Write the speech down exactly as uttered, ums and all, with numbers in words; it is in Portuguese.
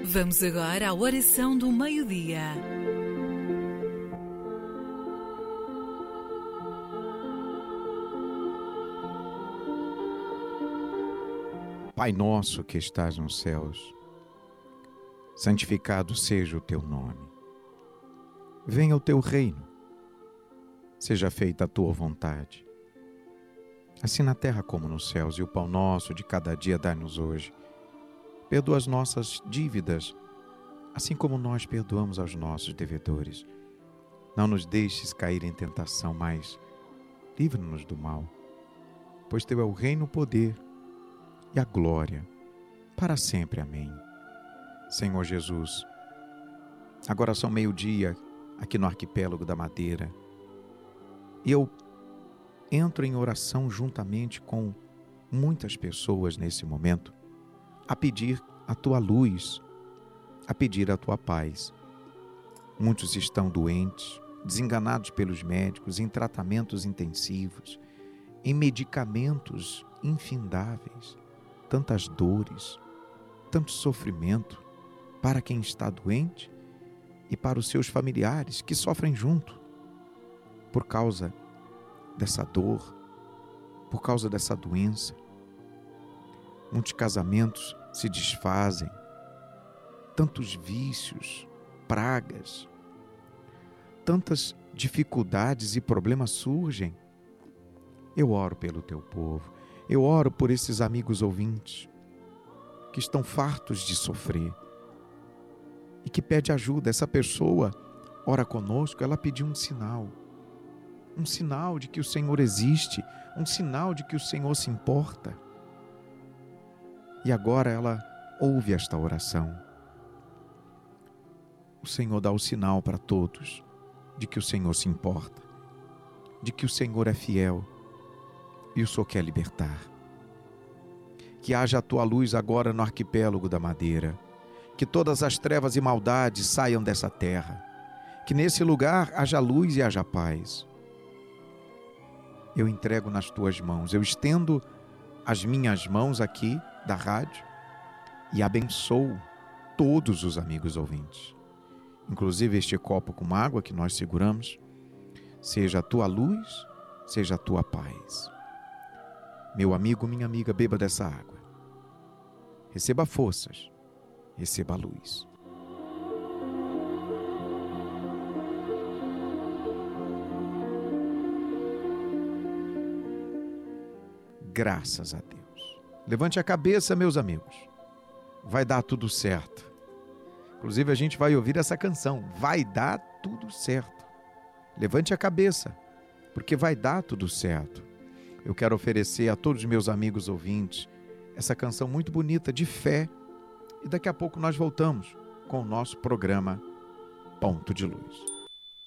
Vamos agora à oração do meio-dia. Pai nosso que estás nos céus, santificado seja o teu nome. Venha o teu reino, seja feita a tua vontade, assim na terra como nos céus, e o pão nosso de cada dia dai-nos hoje. Perdoa as nossas dívidas, assim como nós perdoamos aos nossos devedores. Não nos deixes cair em tentação, mas livra-nos do mal, pois teu é o reino, o poder e a glória, para sempre. Amém. Senhor Jesus, agora são meio-dia aqui no Arquipélago da Madeira, e eu entro em oração juntamente com muitas pessoas nesse momento, a pedir a tua luz, a pedir a tua paz. Muitos estão doentes, desenganados pelos médicos, em tratamentos intensivos, em medicamentos infindáveis, tantas dores, tanto sofrimento para quem está doente e para os seus familiares que sofrem junto por causa dessa dor, por causa dessa doença. Muitos casamentos se desfazem, tantos vícios, pragas, tantas dificuldades e problemas surgem. Eu oro pelo teu povo, eu oro por esses amigos ouvintes que estão fartos de sofrer e que pede ajuda. Essa pessoa ora conosco, ela pediu um sinal, um sinal de que o Senhor existe, um sinal de que o Senhor se importa. E agora ela ouve esta oração. O Senhor dá o sinal para todos de que o Senhor se importa, de que o Senhor é fiel e o Senhor quer libertar. Que haja a tua luz agora no Arquipélago da Madeira, que todas as trevas e maldades saiam dessa terra, que nesse lugar haja luz e haja paz. Eu entrego nas tuas mãos, eu estendo as minhas mãos aqui da rádio e abençoo todos os amigos ouvintes, inclusive este copo com água que nós seguramos. Seja a tua luz, seja a tua paz. Meu amigo, minha amiga, beba dessa água, receba forças, receba a luz. Graças a Deus. Levante a cabeça, meus amigos. Vai dar tudo certo. Inclusive a gente vai ouvir essa canção. Vai dar tudo certo. Levante a cabeça, porque vai dar tudo certo. Eu quero oferecer a todos os meus amigos ouvintes essa canção muito bonita de fé. E daqui a pouco nós voltamos com o nosso programa Ponto de Luz.